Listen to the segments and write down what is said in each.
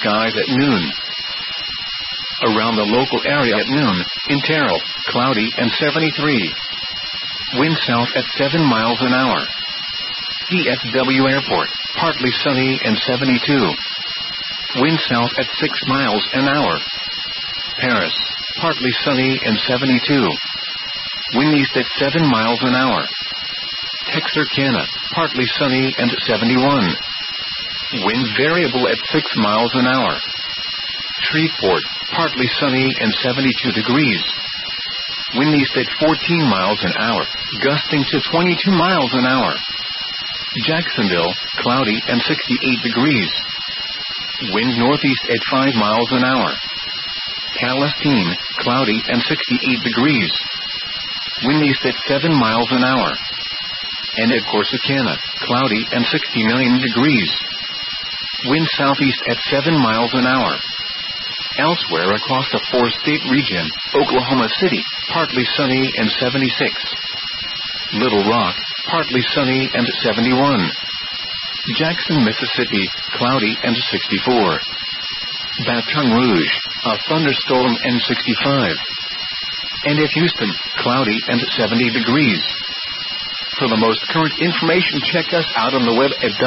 skies at noon. Around the local area at noon, in Terrell, cloudy and 73. Wind south at 7 miles an hour. DFW Airport, partly sunny and 72. Wind south at 6 miles an hour. Paris, partly sunny and 72. Wind east at 7 miles an hour. Texarkana, partly sunny and 71. Wind variable at 6 miles an hour. Shreveport, partly sunny and 72 degrees. Wind east at 14 miles an hour, gusting to 22 miles an hour. Jacksonville, cloudy and 68 degrees. Wind northeast at 5 miles an hour. Palestine, cloudy and 68 degrees. Wind east at 7 miles an hour. And at Corsicana, cloudy and 69 degrees. Wind southeast at 7 miles an hour. Elsewhere across the four-state region, Oklahoma City, partly sunny and 76. Little Rock, partly sunny and 71. Jackson, Mississippi, cloudy and 64. Baton Rouge, a thunderstorm and 65. And at Houston, cloudy and 70 degrees. For the most current information, check us out on the web at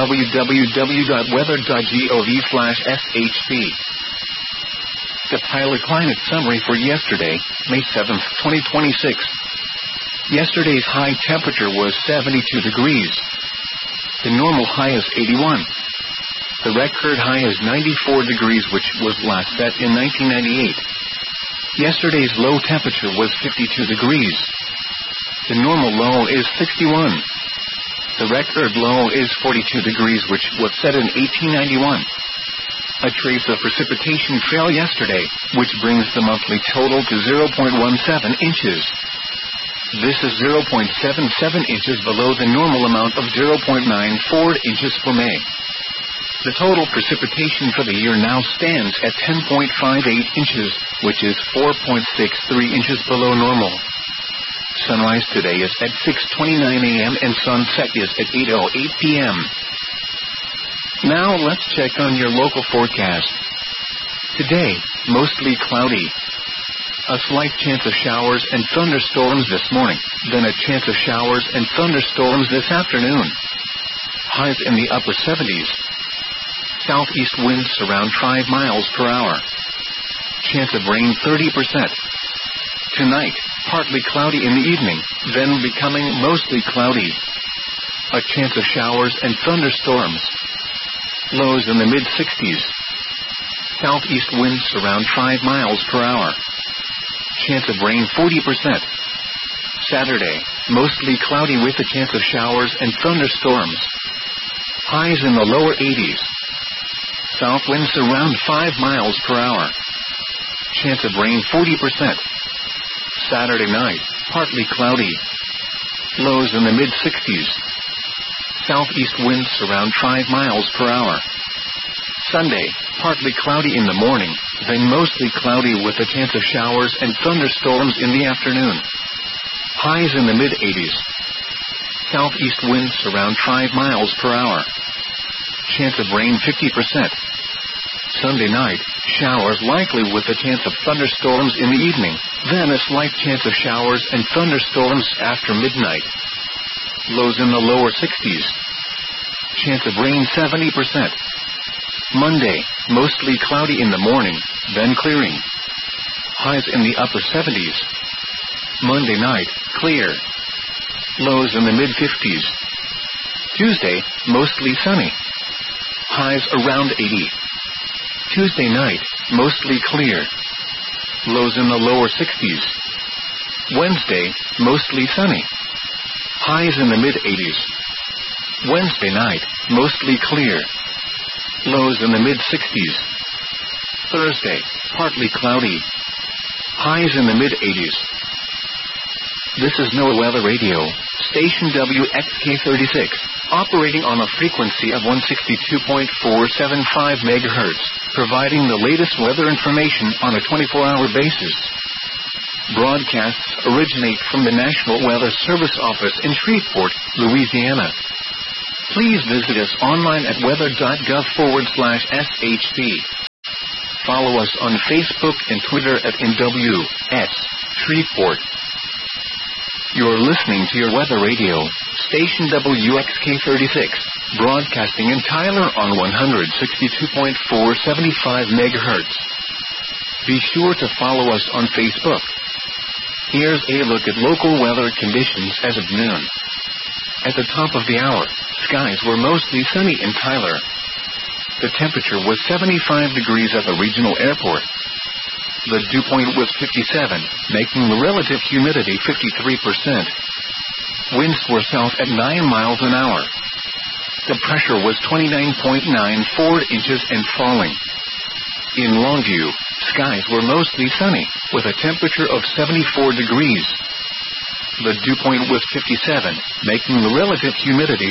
www.weather.gov/shp. The Pilot Climate Summary for yesterday, May 7th, 2026. Yesterday's high temperature was 72 degrees. The normal high is 81. The record high is 94 degrees, which was last set in 1998. Yesterday's low temperature was 52 degrees. The normal low is 61. The record low is 42 degrees, which was set in 1891. A trace of precipitation fell yesterday, which brings the monthly total to 0.17 inches. This is 0.77 inches below the normal amount of 0.94 inches for May. The total precipitation for the year now stands at 10.58 inches, which is 4.63 inches below normal. Sunrise today is at 6:29 a.m. and sunset is at 8:08 p.m. Now let's check on your local forecast. Today, mostly cloudy. A slight chance of showers and thunderstorms this morning, then a chance of showers and thunderstorms this afternoon. Highs in the upper 70s. Southeast winds around 5 miles per hour. Chance of rain 30%. Tonight, partly cloudy in the evening, then becoming mostly cloudy. A chance of showers and thunderstorms. Lows in the mid-60s. Southeast winds around 5 miles per hour. Chance of rain 40%. Saturday, mostly cloudy with a chance of showers and thunderstorms. Highs in the lower 80s. South winds around 5 miles per hour. Chance of rain 40%. Saturday night, partly cloudy. Lows in the mid-60s. Southeast winds around 5 miles per hour. Sunday, partly cloudy in the morning, then mostly cloudy with a chance of showers and thunderstorms in the afternoon. Highs in the mid-80s. Southeast winds around 5 miles per hour. Chance of rain 50%. Sunday night, showers likely with a chance of thunderstorms in the evening, then a slight chance of showers and thunderstorms after midnight. Lows in the lower 60s. Chance of rain 70%. Monday, mostly cloudy in the morning, then clearing. Highs in the upper 70s. Monday night, clear. Lows in the mid-50s. Tuesday, mostly sunny. Highs around 80. Tuesday night, mostly clear. Lows in the lower 60s. Wednesday, mostly sunny. Highs in the mid-80s. Wednesday night, mostly clear. Lows in the mid-60s. Thursday, partly cloudy. Highs in the mid-80s. This is NOAA Weather Radio, station WXK36, operating on a frequency of 162.475 MHz, providing the latest weather information on a 24-hour basis. Broadcasts originate from the National Weather Service office in Shreveport, Louisiana. Please visit us online at weather.gov/SHP. follow us on Facebook and Twitter at NWS Shreveport. You're listening to your weather radio, station WXK36, broadcasting in Tyler on 162.475 megahertz. Be sure to follow us on Facebook. Here's a look at local weather conditions as of noon. At the top of the hour, skies were mostly sunny in Tyler. The temperature was 75 degrees at the regional airport. The dew point was 57, making the relative humidity 53%. Winds were south at 9 miles an hour. The pressure was 29.94 inches and falling. In Longview, skies were mostly sunny, with a temperature of 74 degrees. The dew point was 57, making the relative humidity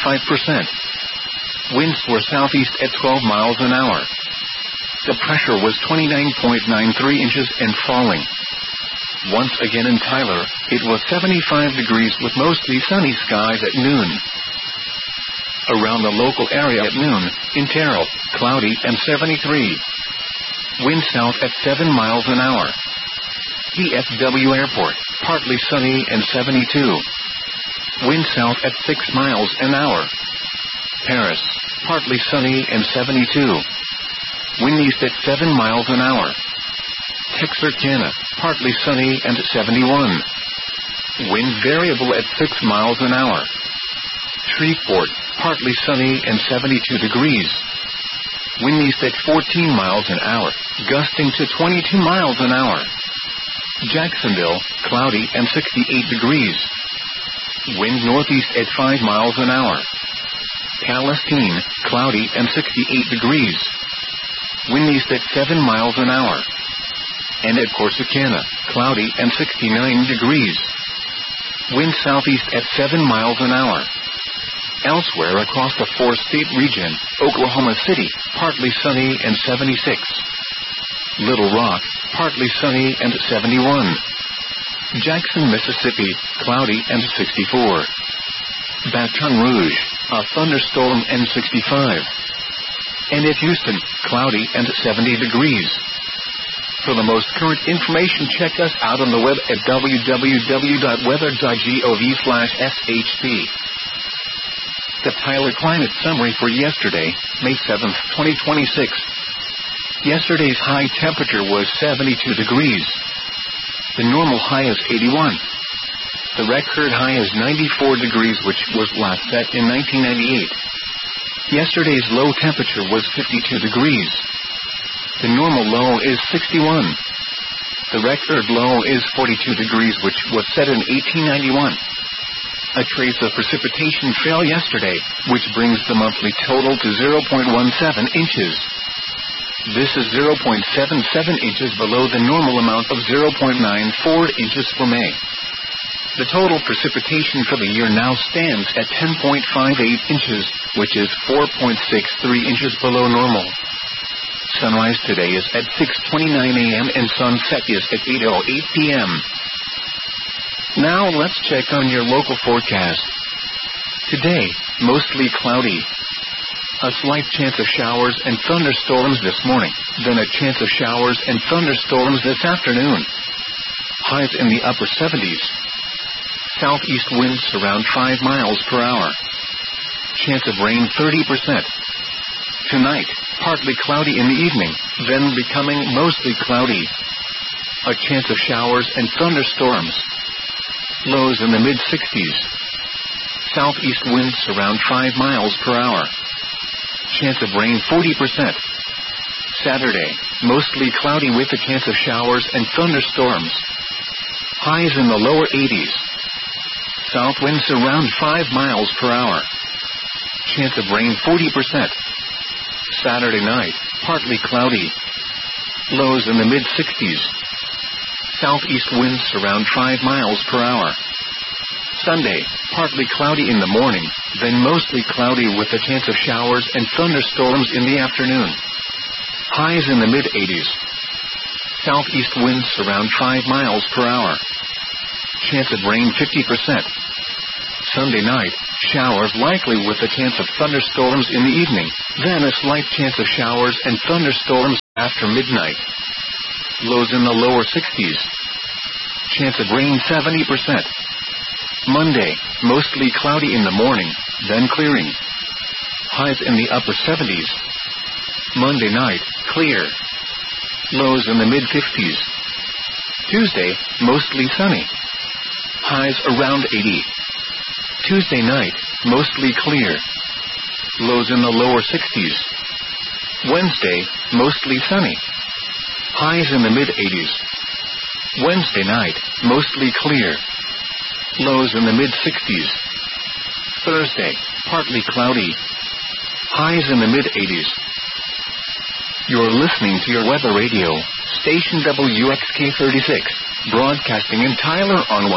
55%. Winds were southeast at 12 miles an hour. The pressure was 29.93 inches and falling. Once again in Tyler, it was 75 degrees with mostly sunny skies at noon. Around the local area at noon, in Terrell, cloudy and 73. Wind south at 7 miles an hour. DFW Airport, partly sunny and 72. Wind south at 6 miles an hour. Paris, partly sunny and 72. Wind east at 7 miles an hour. Texarkana, partly sunny and 71. Wind variable at 6 miles an hour. Shreveport, partly sunny and 72 degrees. Wind east at 14 miles an hour, gusting to 22 miles an hour. Jacksonville, cloudy and 68 degrees. Wind northeast at 5 miles an hour. Palestine, cloudy and 68 degrees. Wind east at 7 miles an hour. And at Corsicana, cloudy and 69 degrees. Wind southeast at 7 miles an hour. Elsewhere across the four-state region, Oklahoma City, partly sunny and 76. Little Rock, partly sunny and 71. Jackson, Mississippi, cloudy and 64. Baton Rouge, a thunderstorm and 65. And at Houston, cloudy and 70 degrees. For the most current information, check us out on the web at www.weather.gov/shp. The Tyler Climate Summary for yesterday, May 7th, 2026. Yesterday's high temperature was 72 degrees. The normal high is 81. The record high is 94 degrees, which was last set in 1998. Yesterday's low temperature was 52 degrees. The normal low is 61. The record low is 42 degrees, which was set in 1891. A trace of precipitation fell yesterday, which brings the monthly total to 0.17 inches. This is 0.77 inches below the normal amount of 0.94 inches for May. The total precipitation for the year now stands at 10.58 inches, which is 4.63 inches below normal. Sunrise today is at 6:29 a.m. and sunset is at 8:08 p.m. Now let's check on your local forecast. Today, mostly cloudy. A slight chance of showers and thunderstorms this morning, then a chance of showers and thunderstorms this afternoon. Highs in the upper 70s. Southeast winds around 5 miles per hour. Chance of rain 30%. Tonight, partly cloudy in the evening, then becoming mostly cloudy. A chance of showers and thunderstorms. Lows in the mid-60s. Southeast winds around 5 miles per hour. Chance of rain 40%. Saturday, mostly cloudy with a chance of showers and thunderstorms. Highs in the lower 80s. South winds around 5 miles per hour. Chance of rain 40%. Saturday night, partly cloudy. Lows in the mid-60s. Southeast winds around 5 miles per hour. Sunday, partly cloudy in the morning, then mostly cloudy with a chance of showers and thunderstorms in the afternoon. Highs in the mid-80s. Southeast winds around 5 miles per hour. Chance of rain 50%. Sunday night, showers likely with a chance of thunderstorms in the evening, then a slight chance of showers and thunderstorms after midnight. Lows in the lower 60s. Chance of rain 70%. Monday, mostly cloudy in the morning, then clearing. Highs in the upper 70s. Monday night, clear. Lows in the mid-50s. Tuesday, mostly sunny. Highs around 80. Tuesday night, mostly clear. Lows in the lower 60s. Wednesday, mostly sunny. Highs in the mid-80s. Wednesday night, mostly clear. Lows in the mid-60s. Thursday, partly cloudy. Highs in the mid-80s. You're listening to your weather radio, station WXK36, broadcasting in Tyler on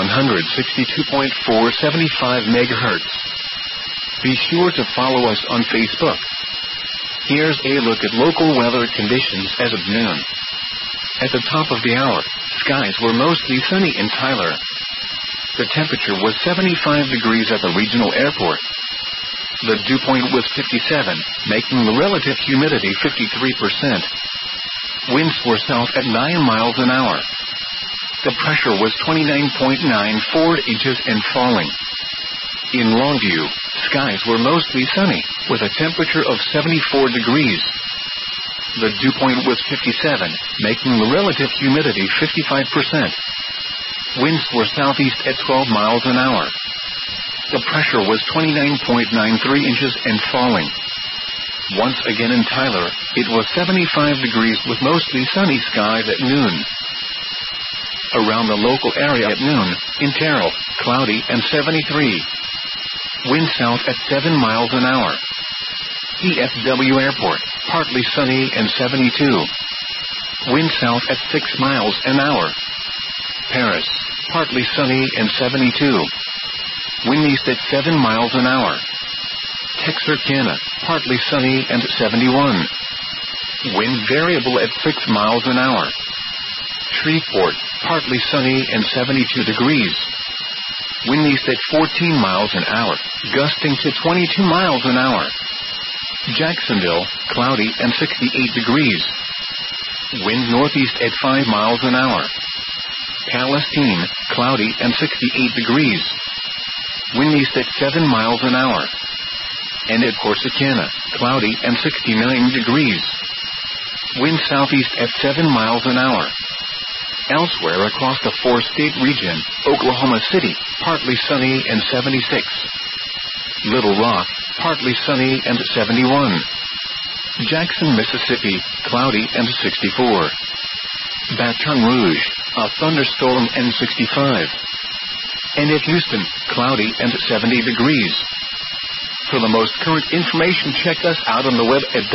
162.475 MHz. Be sure to follow us on Facebook. Here's a look at local weather conditions as of noon. At the top of the hour, skies were mostly sunny in Tyler. The temperature was 75 degrees at the regional airport. The dew point was 57, making the relative humidity 53%. Winds were south at 9 miles an hour. The pressure was 29.94 inches and falling. In Longview, skies were mostly sunny, with a temperature of 74 degrees. The dew point was 57, making the relative humidity 55%. Winds were southeast at 12 miles an hour. The pressure was 29.93 inches and falling. Once again in Tyler, it was 75 degrees with mostly sunny skies at noon. Around the local area at noon, in Terrell, cloudy and 73. Wind south at 7 miles an hour. DFW Airport, partly sunny and 72. Wind south at 6 miles an hour. Paris, partly sunny and 72. Wind east at 7 miles an hour. Texarkana, partly sunny and 71. Wind variable at 6 miles an hour. Shreveport, partly sunny and 72 degrees. Wind east at 14 miles an hour, gusting to 22 miles an hour. Jacksonville, cloudy and 68 degrees. Wind northeast at 5 miles an hour. Palestine, cloudy and 68 degrees. Wind east at 7 miles an hour. And at Corsicana, cloudy and 69 degrees. Wind southeast at 7 miles an hour. Elsewhere across the four-state region, Oklahoma City, partly sunny and 76. Little Rock, partly sunny and 71. Jackson, Mississippi, cloudy and 64. Baton Rouge, a thunderstorm and 65. And at Houston, cloudy and 70 degrees. For the most current information, check us out on the web at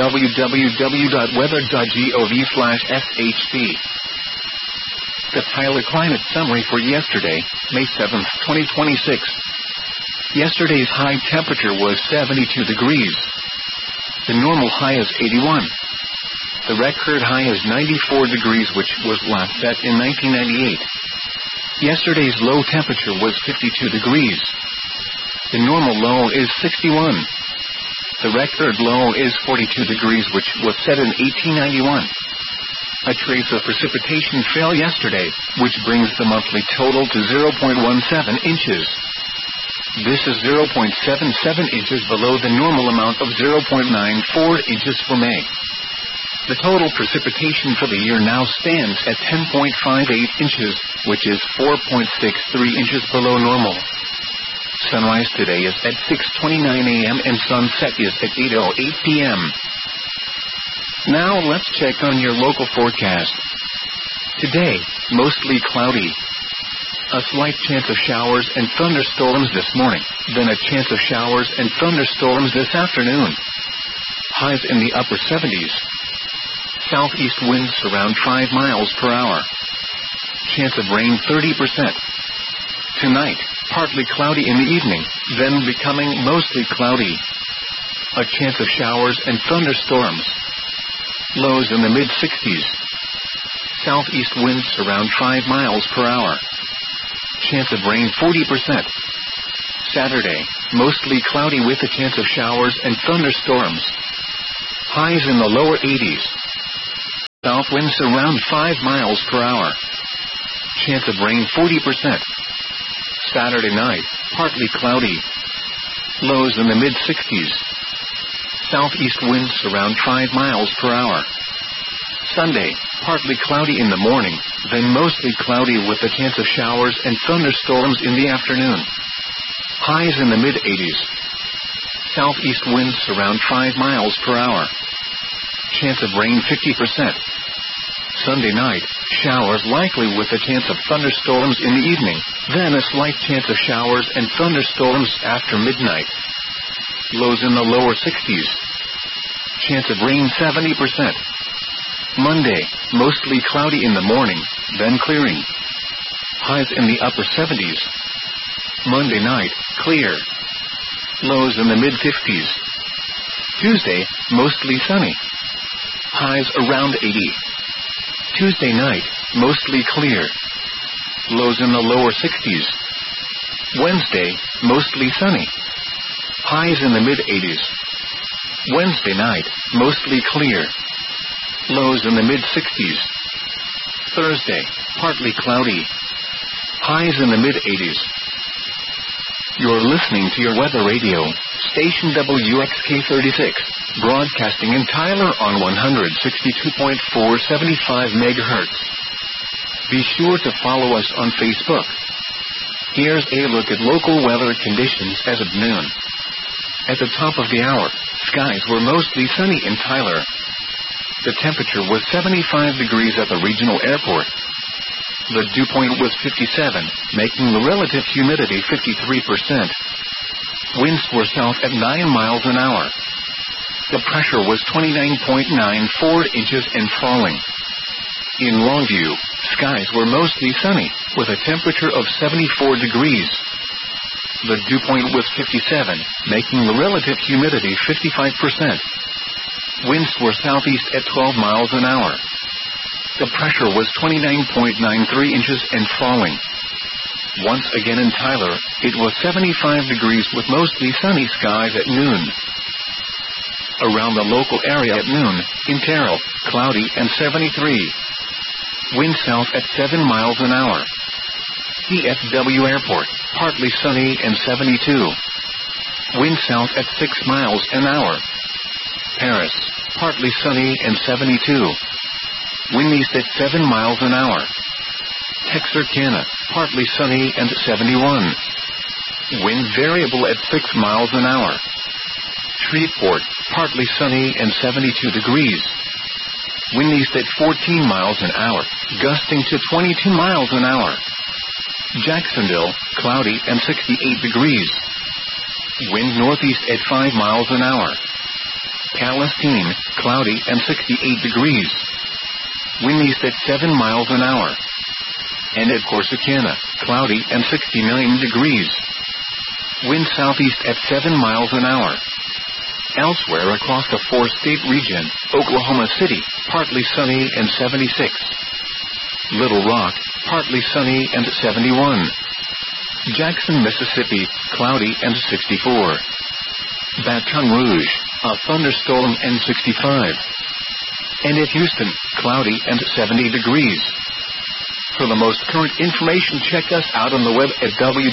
www.weather.gov/shc. The Tyler Climate Summary for yesterday, May 7, 2026. Yesterday's high temperature was 72 degrees. The normal high is 81. The record high is 94 degrees, which was last set in 1998. Yesterday's low temperature was 52 degrees. The normal low is 61. The record low is 42 degrees, which was set in 1891. A trace of precipitation fell yesterday, which brings the monthly total to 0.17 inches. This is 0.77 inches below the normal amount of 0.94 inches for May. The total precipitation for the year now stands at 10.58 inches, which is 4.63 inches below normal. Sunrise today is at 6:29 a.m. and sunset is at 8:08 p.m. Now let's check on your local forecast. Today, mostly cloudy. A slight chance of showers and thunderstorms this morning, then a chance of showers and thunderstorms this afternoon. Highs in the upper 70s. Southeast winds around 5 miles per hour. Chance of rain 30%. Tonight, partly cloudy in the evening, then becoming mostly cloudy. A chance of showers and thunderstorms. Lows in the mid-60s. Southeast winds around 5 miles per hour. Chance of rain 40%. Saturday, mostly cloudy with a chance of showers and thunderstorms. Highs in the lower 80s. south winds around 5 miles per hour. Chance of rain 40%. Saturday night, partly cloudy. Lows in the mid-60s. Southeast winds around 5 miles per hour. Sunday, partly cloudy in the morning, then mostly cloudy with a chance of showers and thunderstorms in the afternoon. Highs in the mid-80s. Southeast winds around 5 miles per hour. Chance of rain 50%. Sunday night, showers likely with a chance of thunderstorms in the evening, then a slight chance of showers and thunderstorms after midnight. Lows in the lower 60s. Chance of rain 70%. Monday, mostly cloudy in the morning, then clearing. Highs in the upper 70s. Monday night, clear. Lows in the mid-50s. Tuesday, mostly sunny. Highs around 80. Tuesday night, mostly clear. Lows in the lower 60s. Wednesday, mostly sunny. Highs in the mid-80s. Wednesday night, mostly clear. Lows in the mid-60s. Thursday, partly cloudy. Highs in the mid-80s. You're listening to your weather radio, station WXK36, broadcasting in Tyler on 162.475 MHz. Be sure to follow us on Facebook. Here's a look at local weather conditions as of noon. At the top of the hour, skies were mostly sunny in Tyler. The temperature was 75 degrees at the regional airport. The dew point was 57, making the relative humidity 53%. Winds were south at 9 miles an hour. The pressure was 29.94 inches and falling. In Longview, skies were mostly sunny, with a temperature of 74 degrees. The dew point was 57, making the relative humidity 55%. Winds were southeast at 12 miles an hour. The pressure was 29.93 inches and falling. Once again in Tyler, it was 75 degrees with mostly sunny skies at noon. Around the local area at noon, in Terrell, cloudy and 73. Wind south at 7 miles an hour. DFW Airport, partly sunny and 72. Wind south at 6 miles an hour. Paris, partly sunny and 72. Wind east at 7 miles an hour. Texarkana, partly sunny and 71. Wind variable at 6 miles an hour. Shreveport, partly sunny and 72 degrees. Wind east at 14 miles an hour, gusting to 22 miles an hour. Jacksonville, cloudy and 68 degrees. Wind northeast at 5 miles an hour. Palestine, cloudy and 68 degrees. Wind east at 7 miles an hour. And at Corsicana, cloudy and 69 degrees. Wind southeast at 7 miles an hour. Elsewhere across the four-state region, Oklahoma City, partly sunny and 76. Little Rock, partly sunny and 71. Jackson, Mississippi, cloudy and 64. Baton Rouge, a thunderstorm and 65. And at Houston, cloudy and 70 degrees. For the most current information, check us out on the web at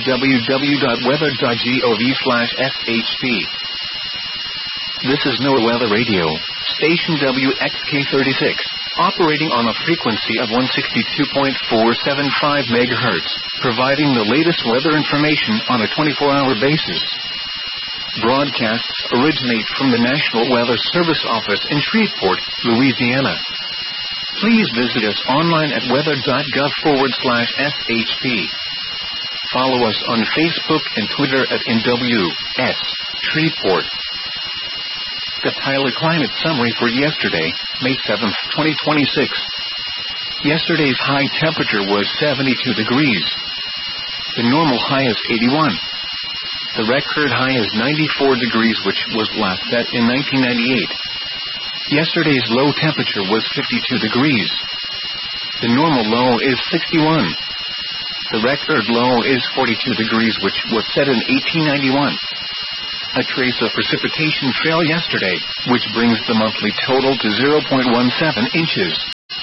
www.weather.gov/shp. This is NOAA Weather Radio, station WXK36, operating on a frequency of 162.475 MHz, providing the latest weather information on a 24-hour basis. Broadcasts originate from the National Weather Service office in Shreveport, Louisiana. Please visit us online at weather.gov/shp. Follow us on Facebook and Twitter at NWS Shreveport. The Tyler Climate Summary for yesterday, May 7, 2026. Yesterday's high temperature was 72 degrees. The normal high is 81. The record high is 94 degrees, which was last set in 1998. Yesterday's low temperature was 52 degrees. The normal low is 61. The record low is 42 degrees, which was set in 1891. A trace of precipitation fell yesterday, which brings the monthly total to 0.17 inches.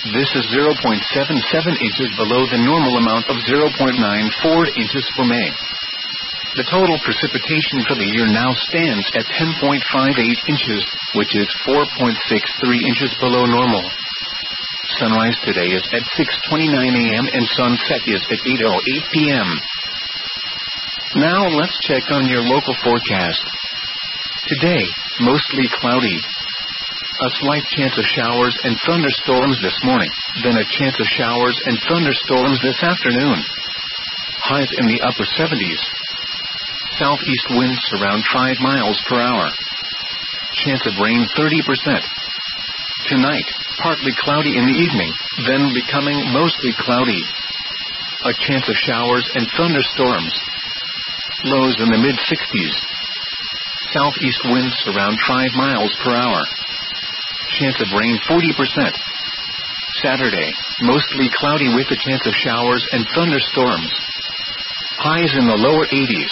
This is 0.77 inches below the normal amount of 0.94 inches for May. The total precipitation for the year now stands at 10.58 inches, which is 4.63 inches below normal. Sunrise today is at 6:29 a.m. and sunset is at 8:08 p.m. Now let's check on your local forecast. Today, mostly cloudy. A slight chance of showers and thunderstorms this morning, then a chance of showers and thunderstorms this afternoon. Highs in the upper 70s. Southeast winds around 5 miles per hour. Chance of rain 30%. Tonight, partly cloudy in the evening, then becoming mostly cloudy. A chance of showers and thunderstorms. Lows in the mid-60s. Southeast winds around 5 miles per hour. Chance of rain 40%. Saturday, mostly cloudy with a chance of showers and thunderstorms. Highs in the lower 80s.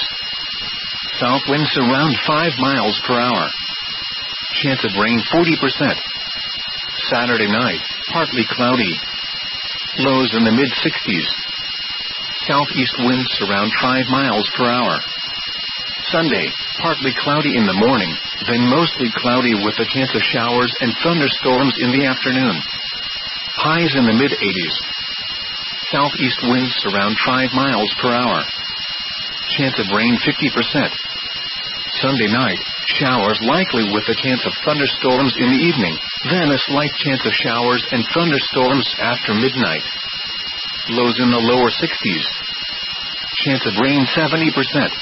South winds around 5 miles per hour. Chance of rain 40%. Saturday night, partly cloudy. Lows in the mid-60s. Southeast winds around 5 miles per hour. Sunday, partly cloudy in the morning, then mostly cloudy with a chance of showers and thunderstorms in the afternoon. Highs in the mid-80s. Southeast winds around 5 miles per hour. Chance of rain 50%. Sunday night, showers likely with a chance of thunderstorms in the evening, then a slight chance of showers and thunderstorms after midnight. Lows in the lower 60s. Chance of rain 70%.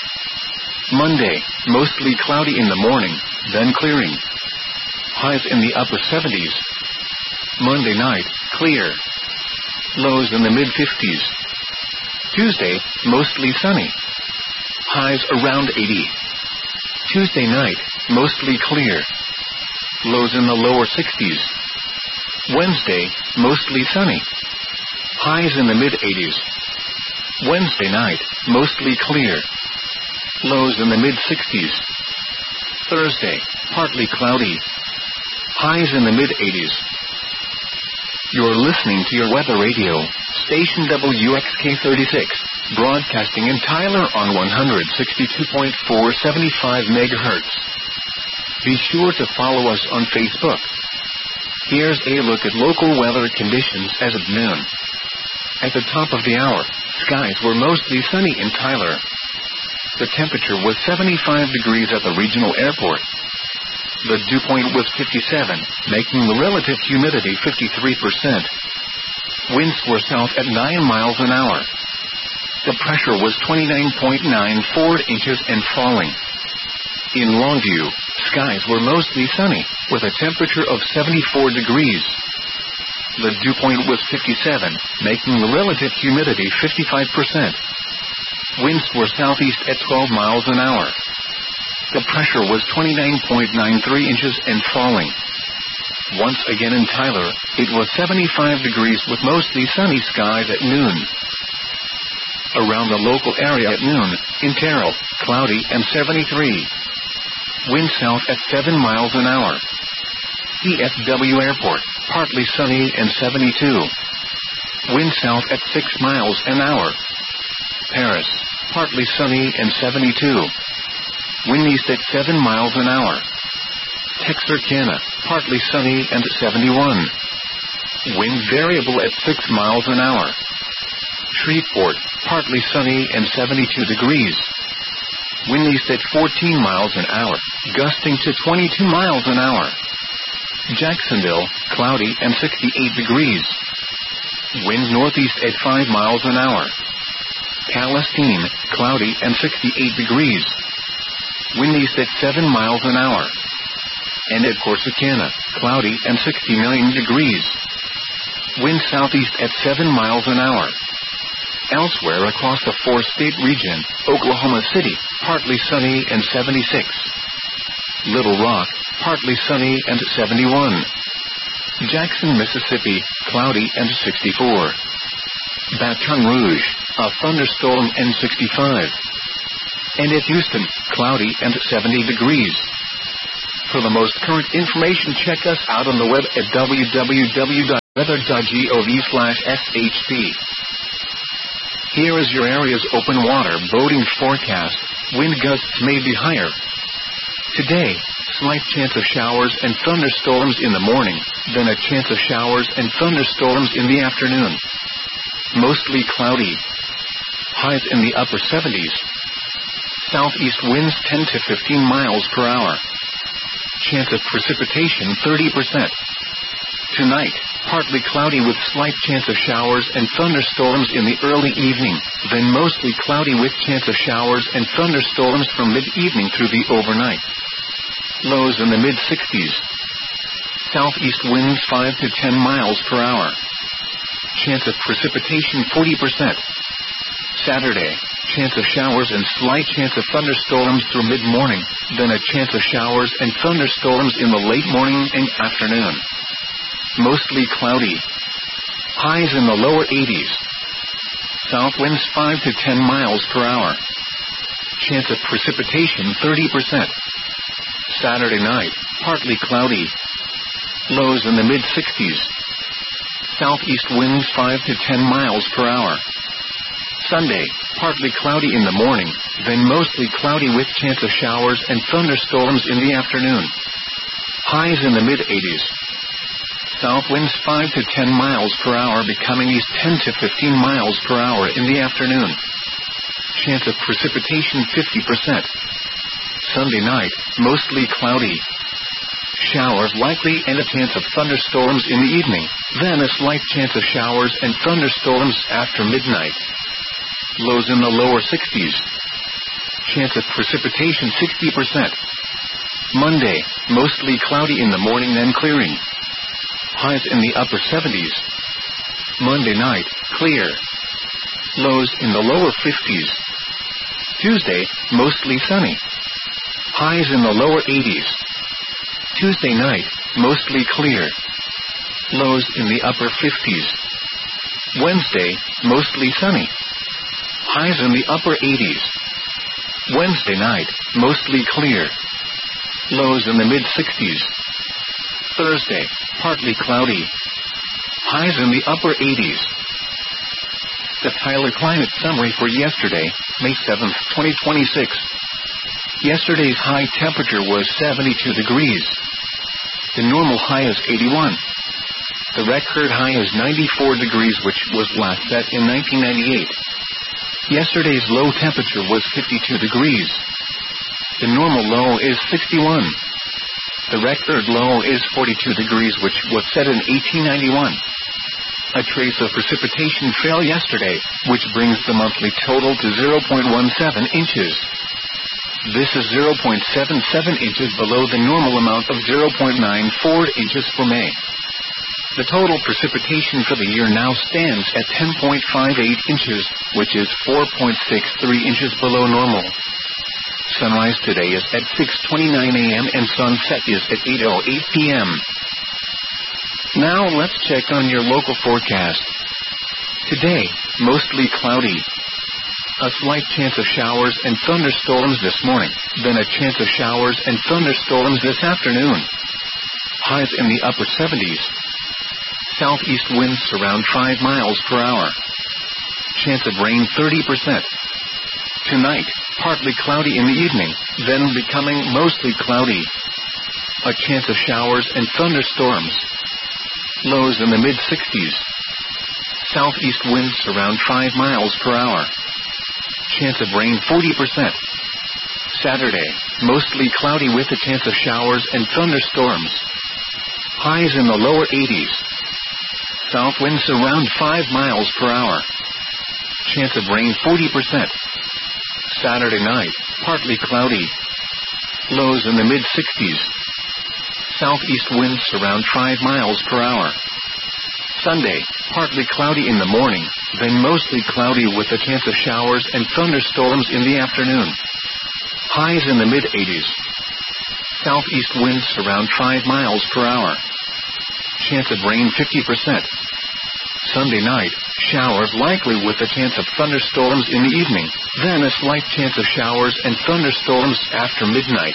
Monday, mostly cloudy in the morning, then clearing. Highs in the upper 70s. Monday night, clear. Lows in the mid-50s. Tuesday, mostly sunny. Highs around 80. Tuesday night, mostly clear. Lows in the lower 60s. Wednesday, mostly sunny. Highs in the mid-80s. Wednesday night, mostly clear. Lows in the mid-60s. Thursday, partly cloudy. Highs in the mid-80s. You're listening to your weather radio, station WXK36, broadcasting in Tyler on 162.475 megahertz. Be sure to follow us on Facebook. Here's a look at local weather conditions as of noon. At the top of the hour, skies were mostly sunny in Tyler. The temperature was 75 degrees at the regional airport. The dew point was 57, making the relative humidity 53%. Winds were south at 9 miles an hour. The pressure was 29.94 inches and falling. In Longview, skies were mostly sunny, with a temperature of 74 degrees. The dew point was 57, making the relative humidity 55%. Winds were southeast at 12 miles an hour. The pressure was 29.93 inches and falling. Once again in Tyler, it was 75 degrees with mostly sunny skies at noon. Around the local area at noon, in Terrell, cloudy and 73. Wind south at 7 miles an hour. DFW Airport, partly sunny and 72. Wind south at 6 miles an hour. Paris, partly sunny and 72. Wind east at 7 miles an hour. Texarkana, partly sunny and 71. Wind variable at 6 miles an hour. Shreveport, partly sunny and 72 degrees. Wind east at 14 miles an hour, gusting to 22 miles an hour. Jacksonville, cloudy and 68 degrees. Wind northeast at 5 miles an hour. Palestine, cloudy and 68 degrees. Wind east at 7 miles an hour. And at Corsicana, cloudy and 69 degrees. Wind southeast at 7 miles an hour. Elsewhere across the four-state region, Oklahoma City, partly sunny and 76. Little Rock, partly sunny and 71. Jackson, Mississippi, cloudy and 64. Baton Rouge, a thunderstorm and 65. And at Houston, cloudy and 70 degrees. For the most current information, check us out on the web at www. Weather.gov/SHP. Here is your area's open water boating forecast. Wind gusts may be higher. Today, slight chance of showers and thunderstorms in the morning, then a chance of showers and thunderstorms in the afternoon. Mostly cloudy. Highs in the upper 70s. Southeast winds 10 to 15 miles per hour. Chance of precipitation 30%. Tonight, partly cloudy with slight chance of showers and thunderstorms in the early evening, then mostly cloudy with chance of showers and thunderstorms from mid-evening through the overnight. Lows in the mid-60s. Southeast winds 5 to 10 miles per hour. Chance of precipitation 40%. Saturday, chance of showers and slight chance of thunderstorms through mid-morning, then a chance of showers and thunderstorms in the late morning and afternoon. Mostly cloudy. Highs in the lower 80s. South winds 5 to 10 miles per hour. Chance of precipitation 30%. Saturday night, partly cloudy. Lows in the mid-60s. Southeast winds 5 to 10 miles per hour. Sunday, partly cloudy in the morning, then mostly cloudy with chance of showers and thunderstorms in the afternoon. Highs in the mid-80s. South winds 5 to 10 miles per hour becoming east 10 to 15 miles per hour in the afternoon. Chance of precipitation 50%. Sunday night, mostly cloudy. Showers likely and a chance of thunderstorms in the evening, then a slight chance of showers and thunderstorms after midnight. Lows in the lower 60s. Chance of precipitation 60%. Monday, mostly cloudy in the morning then clearing. Highs in the upper 70s. Monday night, clear. Lows in the lower 50s. Tuesday, mostly sunny. Highs in the lower 80s. Tuesday night, mostly clear. Lows in the upper 50s. Wednesday, mostly sunny. Highs in the upper 80s. Wednesday night, mostly clear. Lows in the mid-60s. Thursday, partly cloudy. Highs in the upper 80s. The Tyler Climate Summary for yesterday, May 7, 2026. Yesterday's high temperature was 72 degrees. The normal high is 81. The record high is 94 degrees, which was last set in 1998. Yesterday's low temperature was 52 degrees. The normal low is 61. The record low is 42 degrees, which was set in 1891. A trace of precipitation fell yesterday, which brings the monthly total to 0.17 inches. This is 0.77 inches below the normal amount of 0.94 inches for May. The total precipitation for the year now stands at 10.58 inches, which is 4.63 inches below normal. Sunrise today is at 6:29 a.m. and sunset is at 8:08 p.m. Now let's check on your local forecast. Today, mostly cloudy. A slight chance of showers and thunderstorms this morning, then a chance of showers and thunderstorms this afternoon. Highs in the upper 70s. Southeast winds around 5 miles per hour. Chance of rain 30%. Tonight, partly cloudy in the evening, then becoming mostly cloudy. A chance of showers and thunderstorms. Lows in the mid-60s. Southeast winds around 5 miles per hour. Chance of rain 40%. Saturday, mostly cloudy with a chance of showers and thunderstorms. Highs in the lower 80s. South winds around 5 miles per hour. Chance of rain 40%. Saturday night, partly cloudy. Lows in the mid-60s. Southeast winds around 5 miles per hour. Sunday, partly cloudy in the morning, then mostly cloudy with a chance of showers and thunderstorms in the afternoon. Highs in the mid-80s. Southeast winds around 5 miles per hour. Chance of rain 50%. Sunday night, showers likely with a chance of thunderstorms in the evening, then a slight chance of showers and thunderstorms after midnight.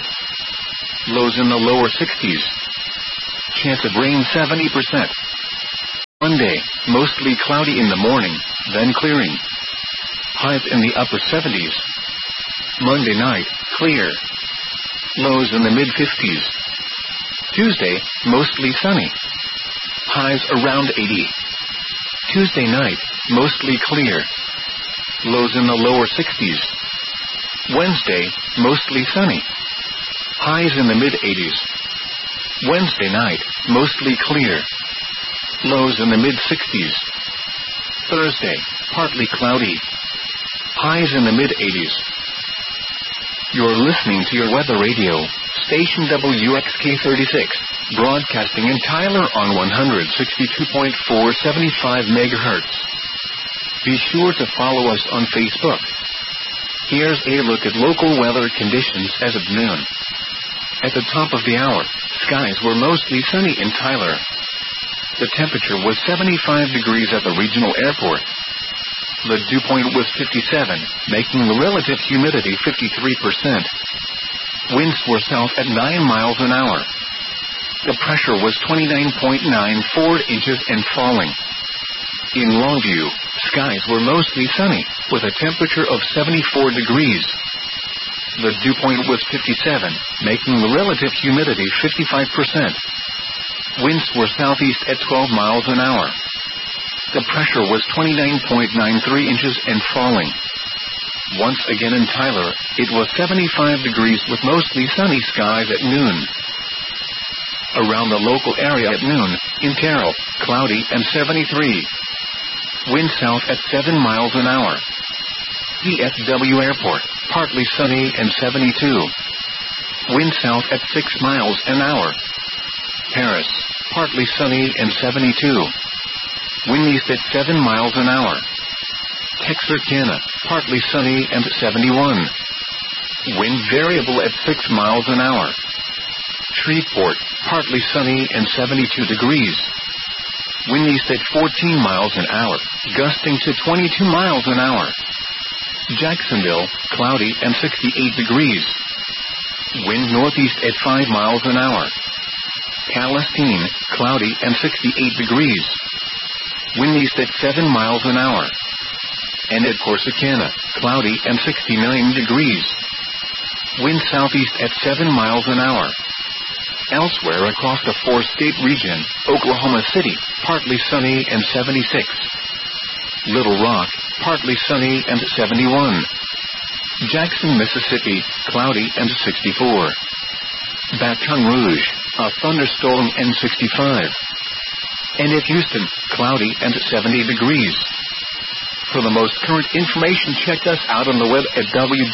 Lows in the lower 60s. Chance of rain 70%. Monday, mostly cloudy in the morning, then clearing. Highs in the upper 70s. Monday night, clear. Lows in the mid-50s. Tuesday, mostly sunny. Highs around 80. Tuesday night, mostly clear. Lows in the lower 60s. Wednesday, mostly sunny. Highs in the mid-80s. Wednesday night, mostly clear. Lows in the mid-60s. Thursday, partly cloudy. Highs in the mid-80s. You're listening to your weather radio, station WXK36, broadcasting in Tyler on 162.475 MHz. Be sure to follow us on Facebook. Here's a look at local weather conditions as of noon. At the top of the hour, skies were mostly sunny in Tyler. The temperature was 75 degrees at the regional airport. The dew point was 57, making the relative humidity 53%. Winds were south at 9 miles an hour. The pressure was 29.94 inches and falling. In Longview, skies were mostly sunny, with a temperature of 74 degrees. The dew point was 57, making the relative humidity 55%. Winds were southeast at 12 miles an hour. The pressure was 29.93 inches and falling. Once again in Tyler, it was 75 degrees with mostly sunny skies at noon. Around the local area at noon, in Carroll, cloudy and 73. Wind south at 7 miles an hour. DFW Airport, partly sunny and 72. Wind south at 6 miles an hour. Paris, partly sunny and 72. Wind east at 7 miles an hour. Texarkana, partly sunny and 71. Wind variable at 6 miles an hour. Shreveport, partly sunny and 72 degrees. Wind east at 14 miles an hour, gusting to 22 miles an hour. Jacksonville, cloudy and 68 degrees. Wind northeast at 5 miles an hour. Palestine, cloudy and 68 degrees. Wind east at 7 miles an hour. And at Corsicana, cloudy and 69 degrees. Wind southeast at 7 miles an hour. Elsewhere across the four-state region, Oklahoma City, partly sunny and 76. Little Rock, partly sunny and 71. Jackson, Mississippi, cloudy and 64. Baton Rouge, a thunderstorm and 65. And at Houston, cloudy and 70 degrees. For the most current information, check us out on the web at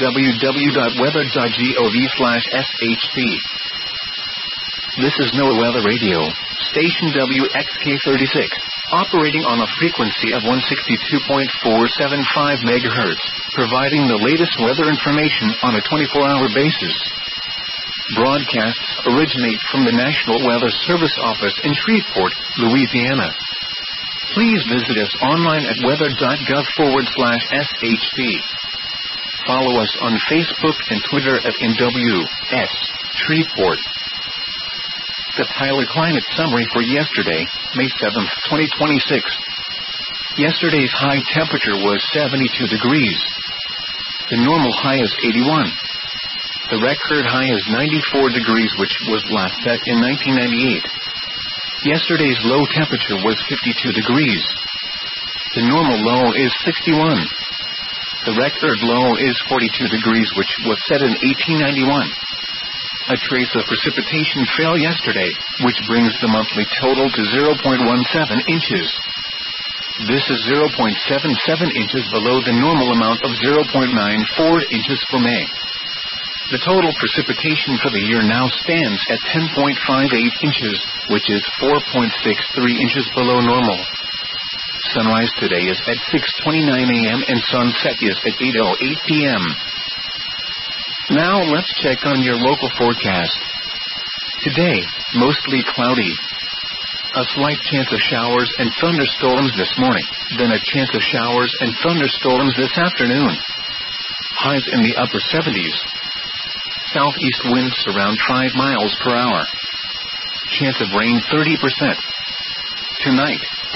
www.weather.gov/shp. This is NOAA Weather Radio, station WXK36, operating on a frequency of 162.475 MHz, providing the latest weather information on a 24-hour basis. Broadcasts originate from the National Weather Service office in Shreveport, Louisiana. Please visit us online at weather.gov/shp. Follow us on Facebook and Twitter at NWS Shreveport. The Tyler Climate Summary for yesterday, May 7, 2026. Yesterday's high temperature was 72 degrees. The normal high is 81. The record high is 94 degrees, which was last set in 1998. Yesterday's low temperature was 52 degrees. The normal low is 61. The record low is 42 degrees, which was set in 1891. A trace of precipitation fell yesterday, which brings the monthly total to 0.17 inches. This is 0.77 inches below the normal amount of 0.94 inches for May. The total precipitation for the year now stands at 10.58 inches, which is 4.63 inches below normal. Sunrise today is at 6:29 a.m. and sunset is at 8:08 p.m. Now let's check on your local forecast. Today, mostly cloudy. A slight chance of showers and thunderstorms this morning, then a chance of showers and thunderstorms this afternoon. Highs in the upper 70s. Southeast winds around 5 miles per hour. Chance of rain 30%. Tonight,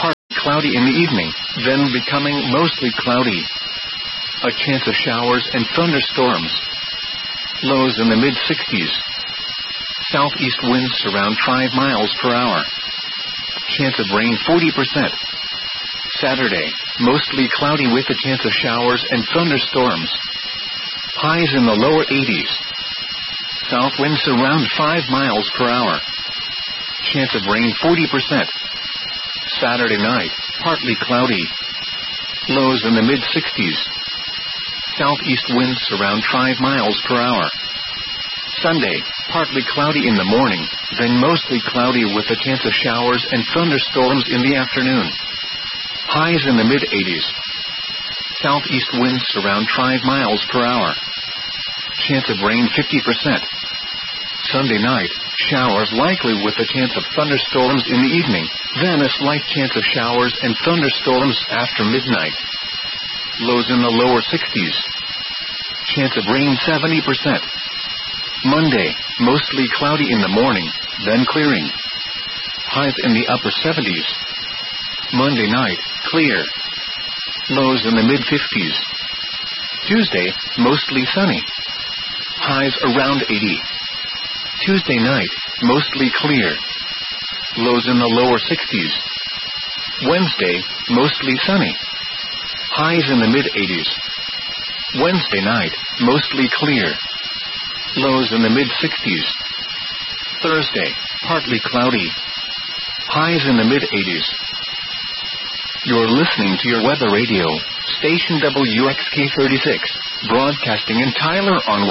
cloudy in the evening, then becoming mostly cloudy. A chance of showers and thunderstorms. Lows in the mid-60s. Southeast winds around 5 miles per hour. Chance of rain 40%. Saturday, mostly cloudy with a chance of showers and thunderstorms. Highs in the lower 80s. South winds around 5 miles per hour. Chance of rain 40%. Saturday night, partly cloudy. Lows in the mid-60s. Southeast winds around 5 miles per hour. Sunday, partly cloudy in the morning, then mostly cloudy with a chance of showers and thunderstorms in the afternoon. Highs in the mid-80s. Southeast winds around 5 miles per hour. Chance of rain 50%. Sunday night, showers likely with a chance of thunderstorms in the evening, then a slight chance of showers and thunderstorms after midnight. Lows in the lower 60s. Chance of rain 70%. Monday, mostly cloudy in the morning, then clearing. Highs in the upper 70s. Monday night, clear. Lows in the mid-50s. Tuesday, mostly sunny. Highs around 80. Tuesday night, mostly clear. Lows in the lower 60s. Wednesday, mostly sunny. Highs in the mid-80s. Wednesday night, mostly clear. Lows in the mid-60s. Thursday, partly cloudy. Highs in the mid-80s. You're listening to your weather radio, station WXK36, broadcasting in Tyler on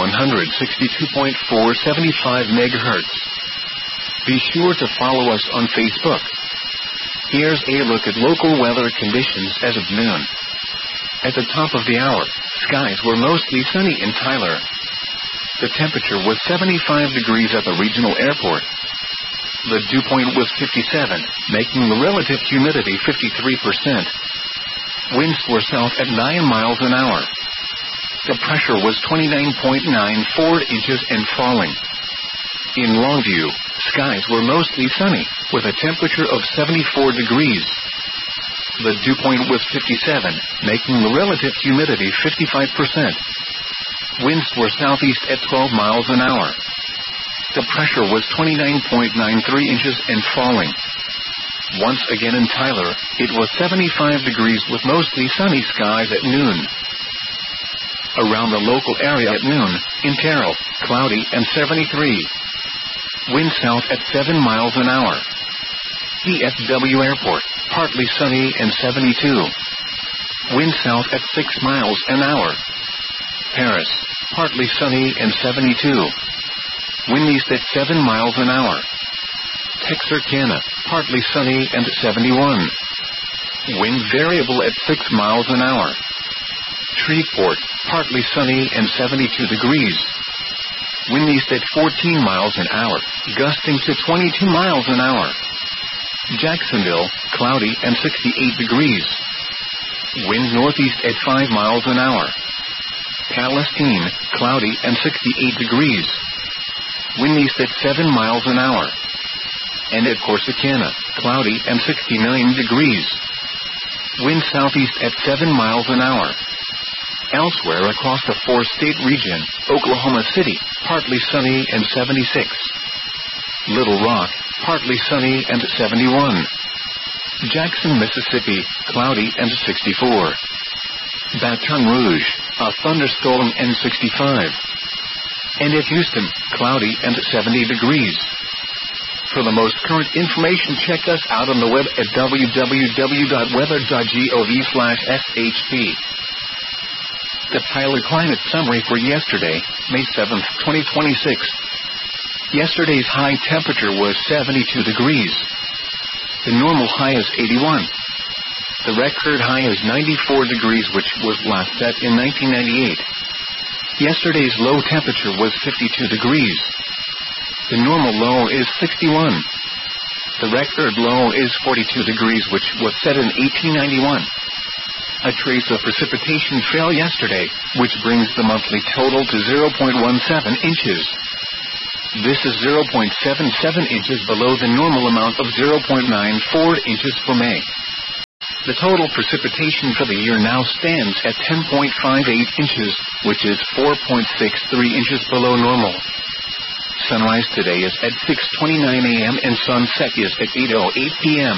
162.475 MHz. Be sure to follow us on Facebook. Here's a look at local weather conditions as of noon. At the top of the hour, skies were mostly sunny in Tyler. The temperature was 75 degrees at the regional airport. The dew point was 57, making the relative humidity 53%. Winds were south at 9 miles an hour. The pressure was 29.94 inches and falling. In Longview, skies were mostly sunny, with a temperature of 74 degrees. The dew point was 57, making the relative humidity 55%. Winds were southeast at 12 miles an hour. The pressure was 29.93 inches and falling. Once again in Tyler, it was 75 degrees with mostly sunny skies at noon. Around the local area at noon, in Terrell, cloudy and 73. Wind south at 7 miles an hour. DFW Airport, partly sunny and 72. Wind south at 6 miles an hour. Paris, partly sunny and 72. Wind east at 7 miles an hour. Texarkana, partly sunny and 71. Wind variable at 6 miles an hour. Shreveport, partly sunny and 72 degrees. Wind east at 14 miles an hour, gusting to 22 miles an hour. Jacksonville, cloudy and 68 degrees. Wind northeast at 5 miles an hour. Palestine, cloudy and 68 degrees. Wind east at 7 miles an hour. And at Corsicana, cloudy and 69 degrees. Wind southeast at 7 miles an hour. Elsewhere across the four-state region, Oklahoma City, partly sunny and 76. Little Rock, partly sunny and 71. Jackson, Mississippi, cloudy and 64. Baton Rouge, a thunderstorm and 65. And at Houston, cloudy and 70 degrees. For the most current information, check us out on the web at www.weather.gov/shp. The Tyler Climate Summary for yesterday, May 7, 2026. Yesterday's high temperature was 72 degrees. The normal high is 81. The record high is 94 degrees, which was last set in 1998. Yesterday's low temperature was 52 degrees. The normal low is 61. The record low is 42 degrees, which was set in 1891. A trace of precipitation fell yesterday, which brings the monthly total to 0.17 inches. This is 0.77 inches below the normal amount of 0.94 inches for May. The total precipitation for the year now stands at 10.58 inches, which is 4.63 inches below normal. Sunrise today is at 6:29 a.m. and sunset is at 8:08 p.m.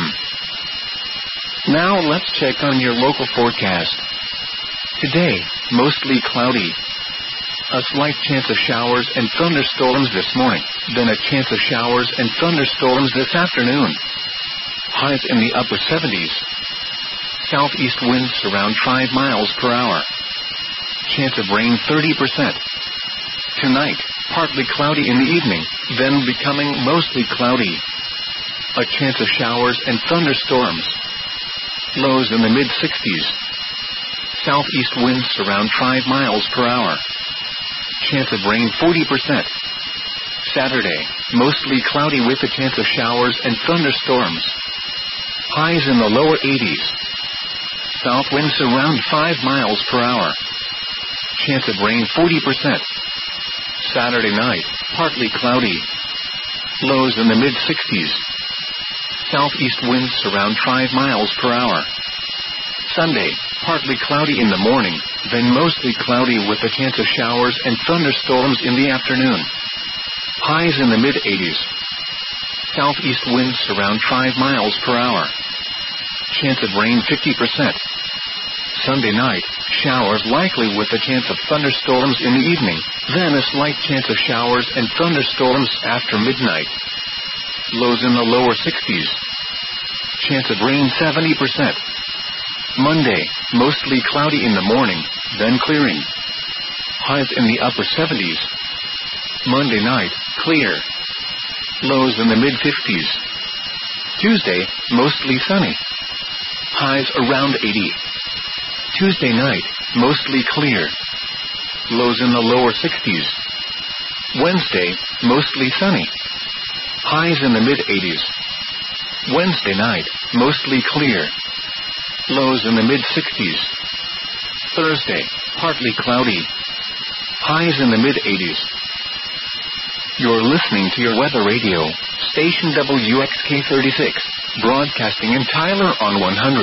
Now let's check on your local forecast. Today, mostly cloudy. A slight chance of showers and thunderstorms this morning, then a chance of showers and thunderstorms this afternoon. Highs in the upper 70s. Southeast winds around 5 miles per hour. Chance of rain 30%. Tonight, partly cloudy in the evening, then becoming mostly cloudy. A chance of showers and thunderstorms. Lows in the mid-60s. Southeast winds around 5 miles per hour. Chance of rain 40%. Saturday, mostly cloudy with a chance of showers and thunderstorms. Highs in the lower 80s. South winds around 5 miles per hour. Chance of rain 40%. Saturday night, partly cloudy. Lows in the mid-60s. Southeast winds around 5 miles per hour. Sunday, partly cloudy in the morning, then mostly cloudy with a chance of showers and thunderstorms in the afternoon. Highs in the mid-80s. Southeast winds around 5 miles per hour. Chance of rain 50%. Sunday night, showers likely with a chance of thunderstorms in the evening, then a slight chance of showers and thunderstorms after midnight. Lows in the lower 60s. Chance of rain 70%. Monday, mostly cloudy in the morning, then clearing. Highs in the upper 70s. Monday night, clear. Lows in the mid-50s. Tuesday, mostly sunny. Highs around 80. Tuesday night, mostly clear. Lows in the lower 60s. Wednesday, mostly sunny. Highs in the mid-80s. Wednesday night, mostly clear. Lows in the mid-60s. Thursday, partly cloudy. Highs in the mid-80s. You're listening to your weather radio, station WXK36, broadcasting in Tyler on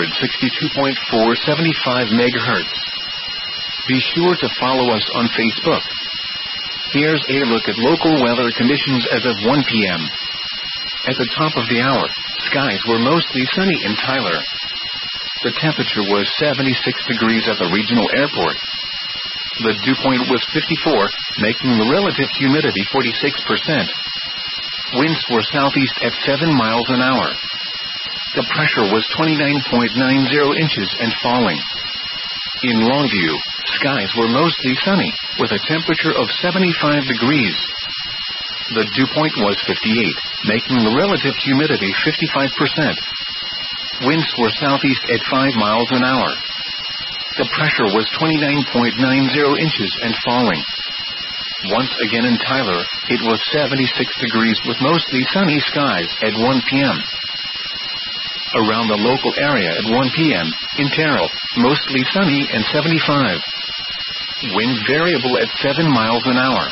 162.475 MHz. Be sure to follow us on Facebook. Here's a look at local weather conditions as of 1 p.m. At the top of the hour, skies were mostly sunny in Tyler. The temperature was 76 degrees at the regional airport. The dew point was 54, making the relative humidity 46%. Winds were southeast at 7 miles an hour. The pressure was 29.90 inches and falling. In Longview, skies were mostly sunny, with a temperature of 75 degrees. The dew point was 58, making the relative humidity 55%. Winds were southeast at 5 miles an hour. The pressure was 29.90 inches and falling. Once again in Tyler, it was 76 degrees with mostly sunny skies at 1 p.m. Around the local area at 1 p.m., in Terrell, mostly sunny and 75. Wind variable at 7 miles an hour.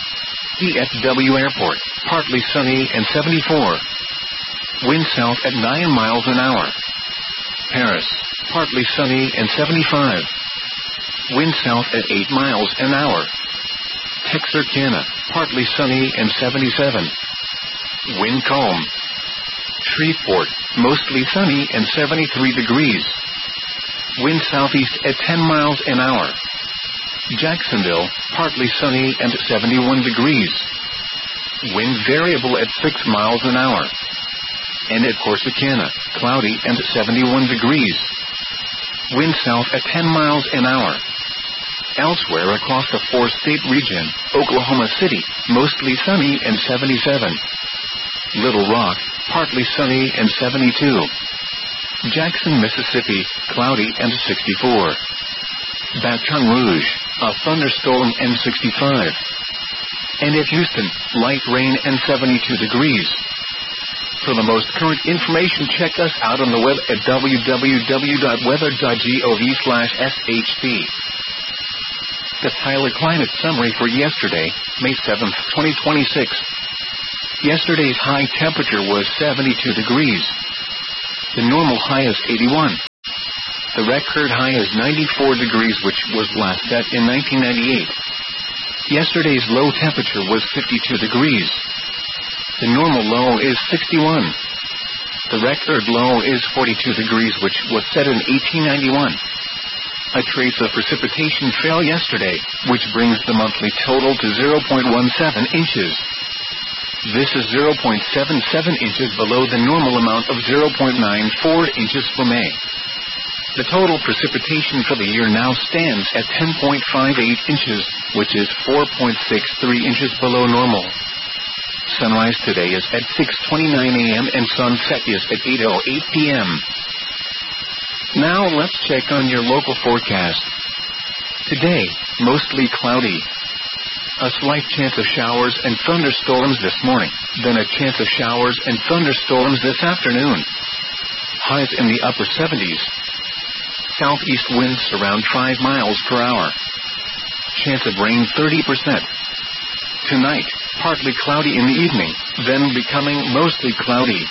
DFW Airport, partly sunny and 74. Wind south at 9 miles an hour. Paris, partly sunny and 75. Wind south at 8 miles an hour. Texarkana, partly sunny and 77. Wind calm. Shreveport, mostly sunny and 73 degrees. Wind southeast at 10 miles an hour. Jacksonville, partly sunny and 71 degrees. Wind variable at 6 miles an hour. And at Corsicana, cloudy and 71 degrees. Wind south at 10 miles an hour. Elsewhere across the four-state region, Oklahoma City, mostly sunny and 77. Little Rock, partly sunny and 72. Jackson, Mississippi, cloudy and 64. Baton Rouge, a thunderstorm and 65. And at Houston, light rain and 72 degrees. For the most current information, check us out on the web at www.weather.gov/shp. The Tyler Climate Summary for yesterday, May 7th, 2026. Yesterday's high temperature was 72 degrees. The normal high is 81. The record high is 94 degrees, which was last set in 1998. Yesterday's low temperature was 52 degrees. The normal low is 61. The record low is 42 degrees, which was set in 1891. A trace of precipitation fell yesterday, which brings the monthly total to 0.17 inches. This is 0.77 inches below the normal amount of 0.94 inches for May. The total precipitation for the year now stands at 10.58 inches, which is 4.63 inches below normal. Sunrise today is at 6:29 a.m. and sunset is at 8:08 p.m. Now let's check on your local forecast. Today, mostly cloudy. A slight chance of showers and thunderstorms this morning, then a chance of showers and thunderstorms this afternoon. Highs in the upper 70s. Southeast winds around 5 miles per hour. Chance of rain 30%. Tonight, partly cloudy in the evening, then becoming mostly cloudy.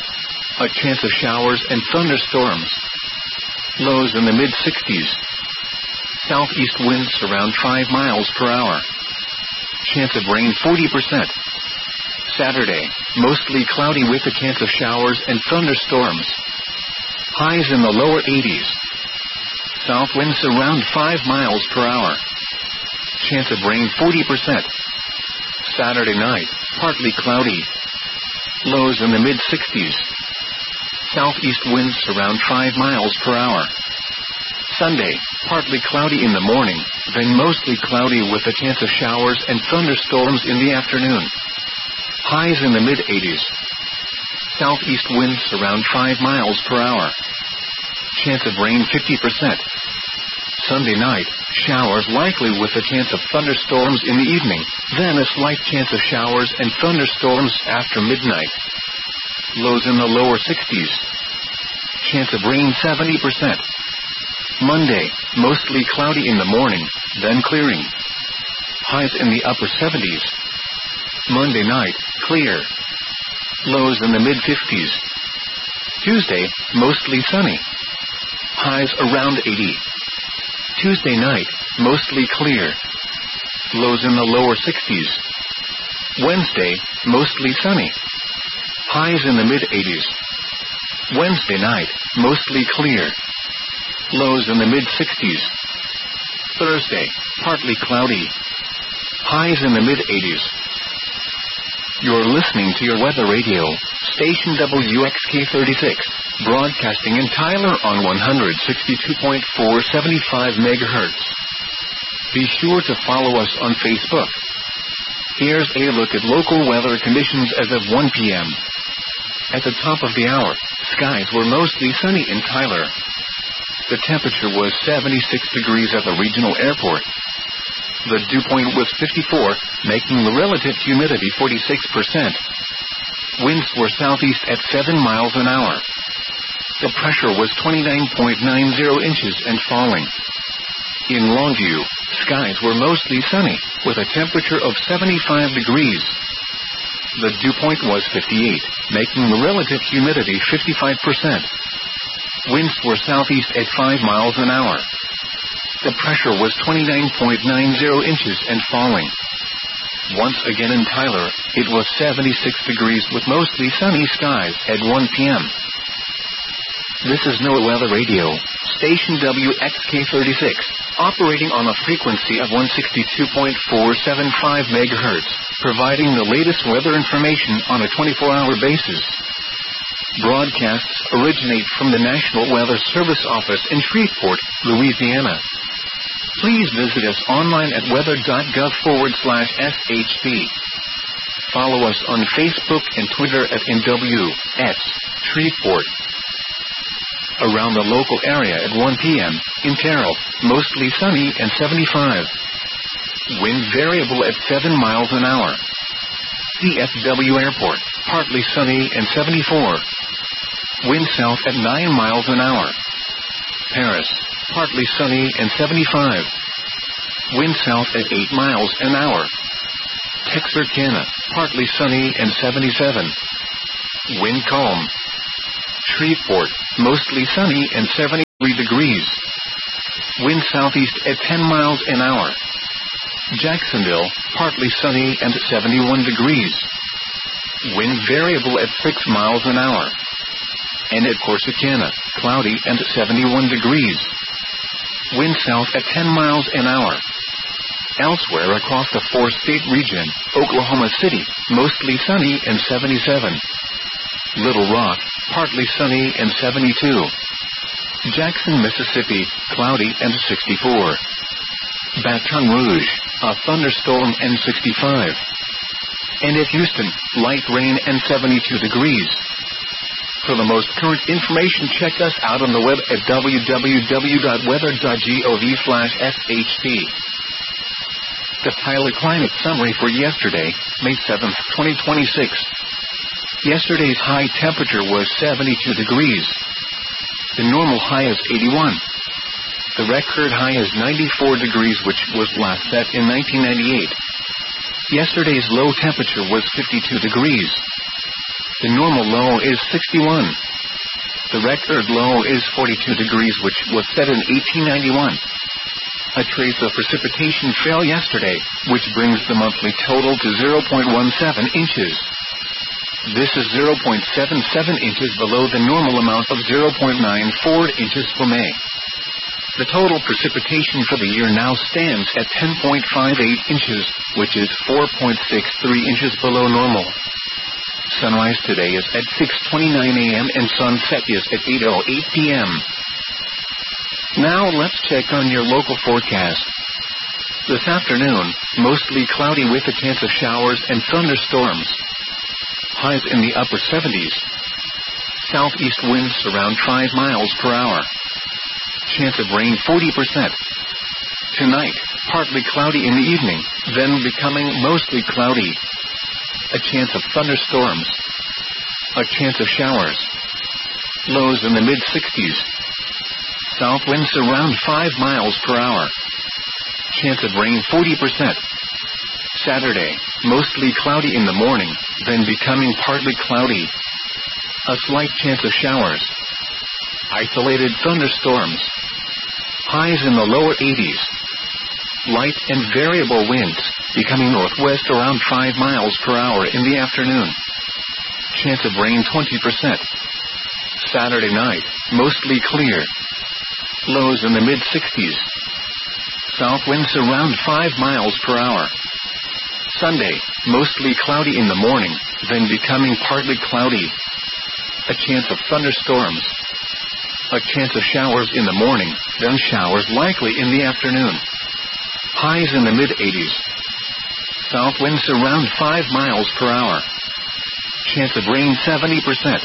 A chance of showers and thunderstorms. Lows in the mid-60s. Southeast winds around 5 miles per hour. Chance of rain 40%. Saturday, mostly cloudy with a chance of showers and thunderstorms. Highs in the lower 80s. South winds around 5 miles per hour. Chance of rain 40%. Saturday night, partly cloudy. Lows in the mid-60s. Southeast winds around 5 miles per hour. Sunday, partly cloudy in the morning, then mostly cloudy with a chance of showers and thunderstorms in the afternoon. Highs in the mid-80s. Southeast winds around 5 miles per hour. Chance of rain 50%. Sunday night, showers likely with a chance of thunderstorms in the evening, then a slight chance of showers and thunderstorms after midnight. Lows in the lower 60s. Chance of rain 70%. Monday, mostly cloudy in the morning, then clearing. Highs in the upper 70s. Monday night, clear. Lows in the mid-50s. Tuesday, mostly sunny. Highs around 80. Tuesday night, mostly clear. Lows in the lower 60s. Wednesday, mostly sunny. Highs in the mid-80s. Wednesday night, mostly clear. Lows in the mid-60s. Thursday, partly cloudy. Highs in the mid-80s. You're listening to your weather radio, station WXK36, broadcasting in Tyler on 162.475 MHz. Be sure to follow us on Facebook. Here's a look at local weather conditions as of 1 p.m. At the top of the hour, skies were mostly sunny in Tyler. The temperature was 76 degrees at the regional airport. The dew point was 54, making the relative humidity 46%. Winds were southeast at 7 miles an hour. The pressure was 29.90 inches and falling. In Longview, skies were mostly sunny, with a temperature of 75 degrees. The dew point was 58, making the relative humidity 55%. Winds were southeast at 5 miles an hour. The pressure was 29.90 inches and falling. Once again in Tyler, it was 76 degrees with mostly sunny skies at 1 p.m. This is NOAA Weather Radio, station WXK36, operating on a frequency of 162.475 MHz, providing the latest weather information on a 24-hour basis. Broadcasts originate from the National Weather Service office in Shreveport, Louisiana. Please visit us online at weather.gov/SHP. Follow us on Facebook and Twitter at NWS Shreveport. Around the local area at 1 p.m., in Terrell, mostly sunny and 75. Wind variable at 7 miles an hour. DFW Airport, partly sunny and 74. Wind south at 9 miles an hour. Paris, partly sunny and 75. Wind south at 8 miles an hour. Texarkana, partly sunny and 77. Wind calm. Shreveport, mostly sunny and 73 degrees. Wind southeast at 10 miles an hour. Jacksonville, partly sunny and 71 degrees. Wind variable at 6 miles an hour. And at Corsicana, cloudy and 71 degrees. Wind south at 10 miles an hour. Elsewhere across the 4-state region, Oklahoma City, mostly sunny and 77. Little Rock, partly sunny and 72. Jackson, Mississippi, cloudy and 64. Baton Rouge, a thunderstorm and 65. And at Houston, light rain and 72 degrees. For the most current information, check us out on the web at www.weather.gov/FHP. The Tyler Climate Summary for yesterday, May 7th, 2026. Yesterday's high temperature was 72 degrees. The normal high is 81. The record high is 94 degrees, which was last set in 1998. Yesterday's low temperature was 52 degrees. The normal low is 61. The record low is 42 degrees, which was set in 1891. A trace of precipitation fell yesterday, which brings the monthly total to 0.17 inches. This is 0.77 inches below the normal amount of 0.94 inches for May. The total precipitation for the year now stands at 10.58 inches, which is 4.63 inches below normal. Sunrise today is at 6:29 a.m. and sunset is at 8:08 p.m. Now let's check on your local forecast. This afternoon, mostly cloudy with a chance of showers and thunderstorms. Highs in the upper 70s. Southeast winds around 5 miles per hour. Chance of rain 40%. Tonight, partly cloudy in the evening, then becoming mostly cloudy. A chance of thunderstorms. A chance of showers. Lows in the mid-60s. South winds around 5 miles per hour. Chance of rain 40%. Saturday, mostly cloudy in the morning, then becoming partly cloudy. A slight chance of showers. Isolated thunderstorms. Highs in the lower 80s. Light and variable winds, becoming northwest around 5 miles per hour in the afternoon. Chance of rain 20%. Saturday night, mostly clear. Lows in the mid-60s. South winds around 5 miles per hour. Sunday, mostly cloudy in the morning, then becoming partly cloudy. A chance of thunderstorms. A chance of showers in the morning, then showers likely in the afternoon. Highs in the mid-80s. South winds around 5 miles per hour. Chance of rain 70%.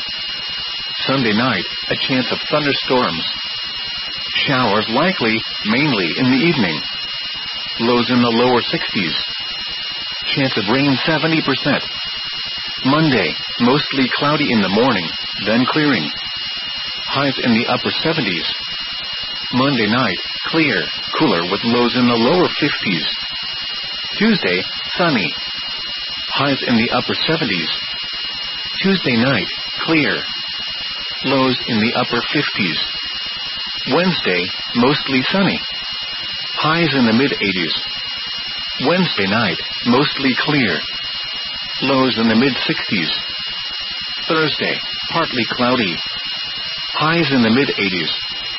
Sunday night, a chance of thunderstorms. Showers likely, mainly in the evening. Lows in the lower 60s. Chance of rain 70%. Monday, mostly cloudy in the morning, then clearing. Highs in the upper 70s. Monday night, clear, cooler with lows in the lower 50s. Tuesday, sunny. Highs in the upper 70s. Tuesday night, clear. Lows in the upper 50s. Wednesday, mostly sunny. Highs in the mid-80s. Wednesday night, mostly clear. Lows in the mid-60s. Thursday, partly cloudy. Highs in the mid-80s.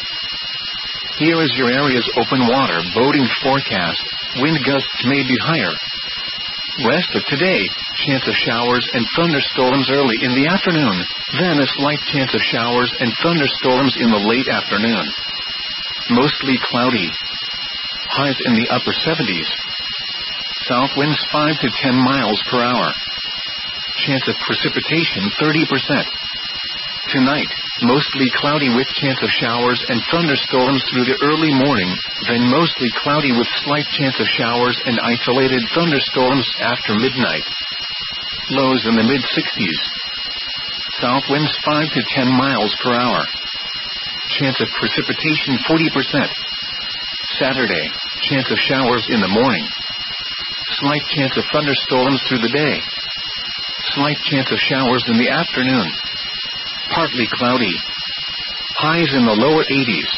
Here is your area's open water boating forecast. Wind gusts may be higher. Rest of today, chance of showers and thunderstorms early in the afternoon, then a slight chance of showers and thunderstorms in the late afternoon. Mostly cloudy. Highs in the upper 70s. South winds 5 to 10 miles per hour. Chance of precipitation 30%. Tonight, mostly cloudy with chance of showers and thunderstorms through the early morning, then mostly cloudy with slight chance of showers and isolated thunderstorms after midnight. Lows in the mid-60s. South winds 5 to 10 miles per hour. Chance of precipitation 40%. Saturday, chance of showers in the morning. Slight chance of thunderstorms through the day. Slight chance of showers in the afternoon. Partly cloudy. Highs in the lower 80s.